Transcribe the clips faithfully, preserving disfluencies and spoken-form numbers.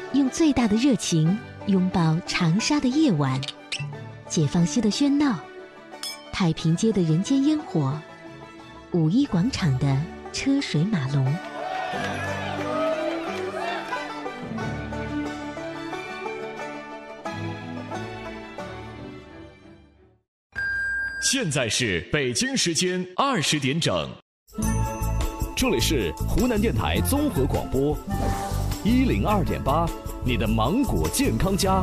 用最大的热情拥抱长沙的夜晚，解放西的喧闹，太平街的人间烟火，五一广场的车水马龙。 现在是北京时间二十点整，这里是湖南电台综合广播一零二点八，你的芒果健康家。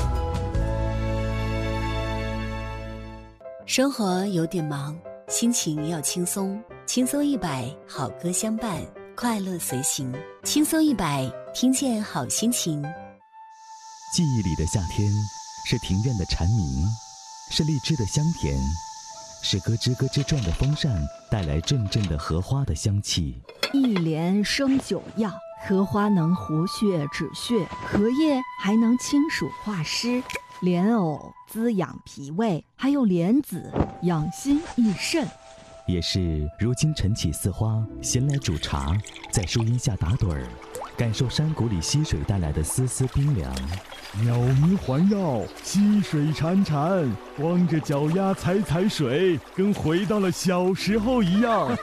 生活有点忙，心情要轻松，轻松一百，好歌相伴，快乐随行，轻松一百，听见好心情。 记忆里的夏天，是庭院的蝉鸣，是荔枝的香甜，是咯吱咯吱转的风扇带来阵阵的荷花的香气。 一莲生九药，荷花能活血止血，荷叶还能清暑化湿，莲藕滋养脾胃，还有莲子养心益肾。 也是如今晨起似花，闲来煮茶，在树荫下打盹儿，感受山谷里溪水带来的丝丝冰凉。 鸟鸣环绕，溪水潺潺，光着脚丫踩踩水，跟回到了小时候一样。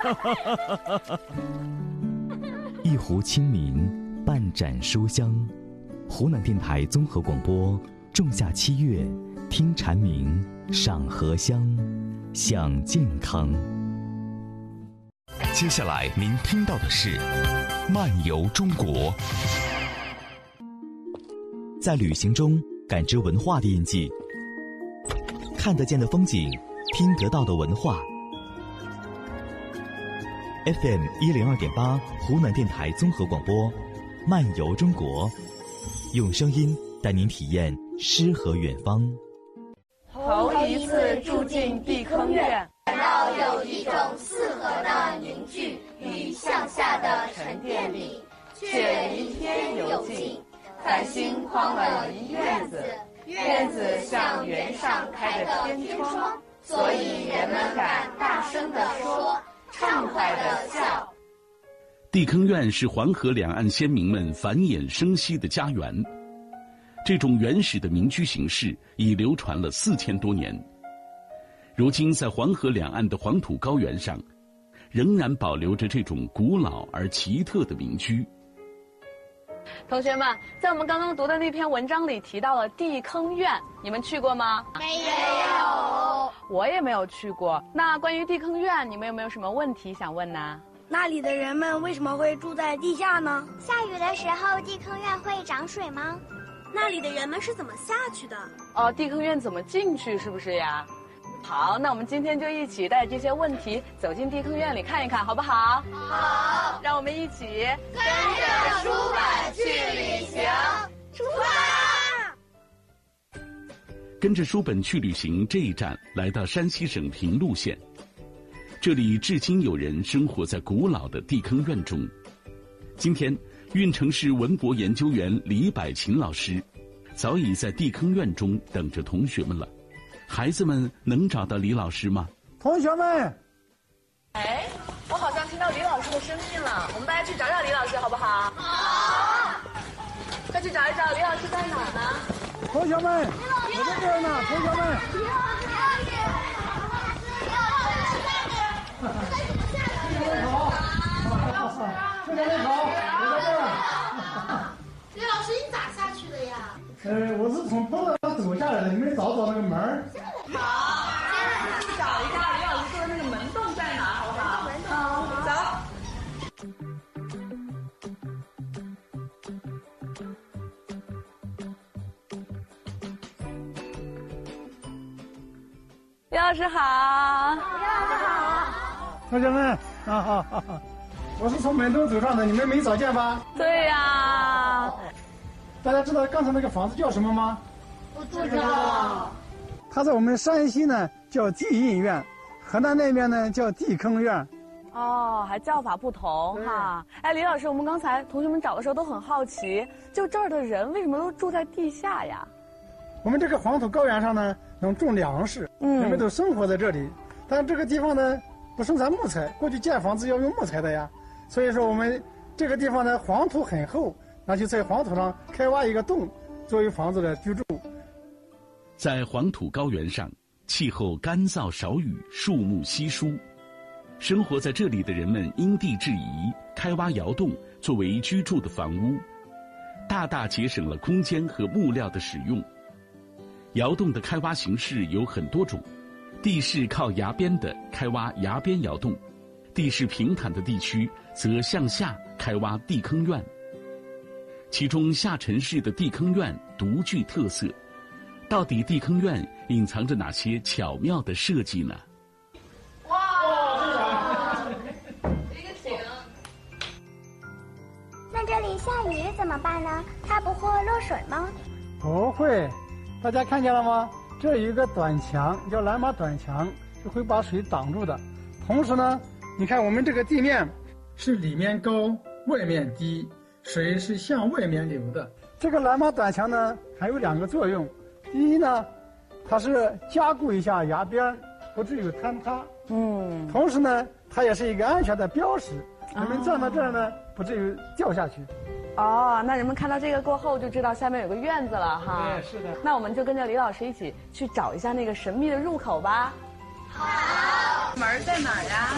一壶清明，半盏书香。湖南电台综合广播，仲夏七月，听蝉鸣，赏荷香，享健康。 接下来您听到的是漫游中国。 在旅行中感知文化的印记，看得见的风景，听得到的文化。F M 一零二点八，湖南电台综合广播，漫游中国，用声音带您体验诗和远方。 头一次住进地坑院， 感到有一种四合的凝聚与向下的沉淀力， 却离天有近。繁星框了一院子，院子像园上开的天窗，所以人们敢大声地说，畅快地笑。 地坑院是黄河两岸先民们繁衍生息的家园，这种原始的民居形式已流传了四千多年。如今在黄河两岸的黄土高原上，仍然保留着这种古老而奇特的民居。 同学们，在我们刚刚读的那篇文章里提到了地坑院，你们去过吗？ 没有。 我也没有去过。那关于地坑院，你们有没有什么问题想问呢？ 那里的人们为什么会住在地下呢？ 下雨的时候，地坑院会涨水吗？ 那里的人们是怎么下去的？ 哦，地坑院怎么进去，是不是呀？好，那我们今天就一起带着这些问题走进地坑院里看一看，好不好？ 好， 让我们一起跟着书本去旅行，出发！ 跟着书本去旅行这一站来到山西省平陆县，这里至今有人生活在古老的地坑院中。今天，运城市文博研究员李百琴老师早已在地坑院中等着同学们了。孩子们能找到李老师吗？ 同学们， 哎，我好像听到李老师的声音了，我们大家去找找李老师好不好？ 好， 快去找一找李老师在哪儿呢？ 同学们，我在这儿呢，同学们。 李老师，李老师， 这边你好，我在这儿。 李老师，你咋下去的呀？ 呃，我是从坡道上走下来的，你们找找那个门儿。 好，现在去找一下李老师说的那个门洞在哪，好不好？好，走。李老师好。 李老师好。 同学们，啊哈哈哈，我是从门洞走上的，你们没找见吧？ 对呀。 大家知道刚才那个房子叫什么吗？ 不知道。 它在我们山西呢叫地印院，河南那边呢叫地坑院。 哦，还叫法不同哈。哎，李老师，我们刚才同学们找的时候都很好奇，就这儿的人为什么都住在地下呀？ 我们这个黄土高原上呢能种粮食，嗯，人们都生活在这里。但这个地方呢不生产木材，过去建房子要用木材的呀，所以说我们这个地方呢黄土很厚。 那就在黄土上开挖一个洞，作为房子的居住。 在黄土高原上，气候干燥少雨，树木稀疏，生活在这里的人们因地制宜，开挖窑洞作为居住的房屋，大大节省了空间和木料的使用。窑洞的开挖形式有很多种，地势靠崖边的开挖崖边窑洞，地势平坦的地区则向下开挖地坑院。其中下沉式的地坑院独具特色，到底地坑院隐藏着哪些巧妙的设计呢？ 哇，一个井。 那这里下雨怎么办呢？它不会落水吗？ 不会，大家看见了吗？这有一个短墙，叫蓝马短墙，是会把水挡住的。同时呢，你看我们这个地面是里面高，外面低。水是向外面流的。这个蓝马短墙呢，还有两个作用。第一呢，它是加固一下崖边，不至于坍塌。嗯。同时呢，它也是一个安全的标识，人们站到这儿呢，不至于掉下去。 哦，那人们看到这个过后，就知道下面有个院子了哈。 对，是的。 那我们就跟着李老师一起去找一下那个神秘的入口吧。 好。门在哪儿呀？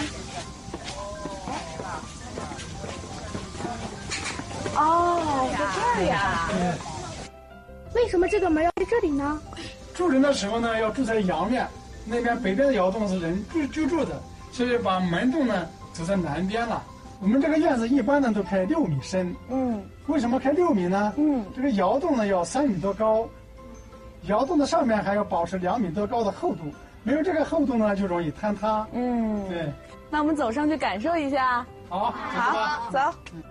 哦，在这儿呀。为什么这个门要在这里呢？ 住人的时候呢，要住在阳面，那边北边的窑洞是人居居住的，所以把门洞呢走在南边了。我们这个院子一般呢都开六米深。嗯。为什么开六米呢？嗯。这个窑洞呢要三米多高，窑洞的上面还要保持两米多高的厚度，没有这个厚度呢就容易坍塌。嗯。对。 那我们走上去感受一下。 好， 好，走。嗯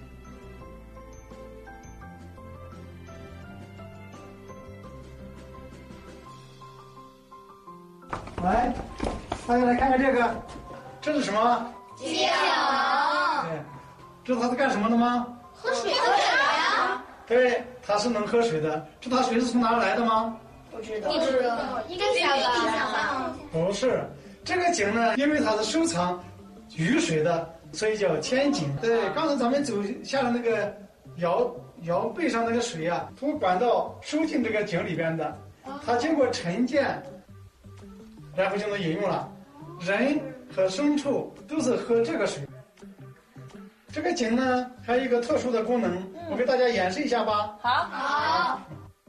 来，大家来看看这个，这是什么？ 井。 对，知道它是干什么的吗？ 喝水喝水呀。 对，它是能喝水的。知道它水是从哪儿来的吗？ 不知道。不知道。应该想吧。 不是，这个井呢，因为它是收藏雨水的，所以叫千井。对，刚才咱们走下了那个窑窑背上那个水啊，通过管道收进这个井里边的，它经过沉淀。然后就能饮用了，人和牲畜都是喝这个水。这个井呢，还有一个特殊的功能，嗯、我给大家演示一下吧。 好，好。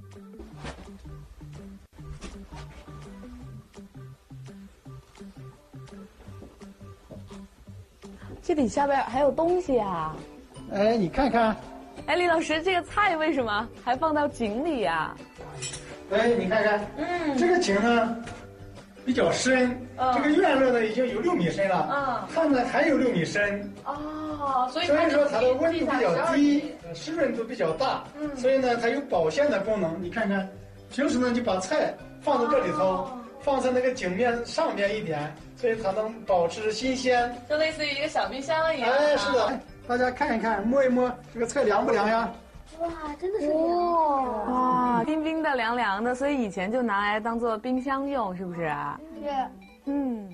这里下边还有东西啊！ 哎，你看看。 哎，李老师，这个菜为什么还放到井里呀？ 哎，你看看，嗯，这个井呢。比较深，嗯、这个院落呢已经有六米深了，嗯，它呢还有六米深， 哦，所以所以说它的温度比较低，湿润度比较大，嗯，所以呢它有保鲜的功能。你看看，平时呢就把菜放在这里头，哦、放在那个井面上面一点，所以它能保持新鲜， 就类似于一个小冰箱一样。 哎，是的，大家看一看，摸一摸，这个菜凉不凉呀？ 哇，真的是凉哇，冰冰的、凉凉的，所以以前就拿来当做冰箱用，是不是啊？ 是。 嗯。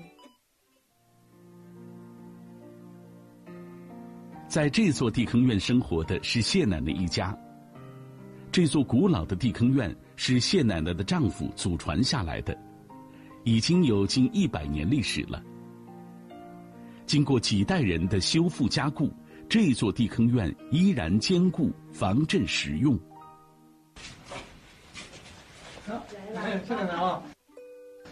在这座地坑院生活的是谢奶奶一家。这座古老的地坑院是谢奶奶的丈夫祖传下来的，已经有近一百年历史了。经过几代人的修复加固，这座地坑院依然坚固，防震实用。 好，来来，这个呢啊。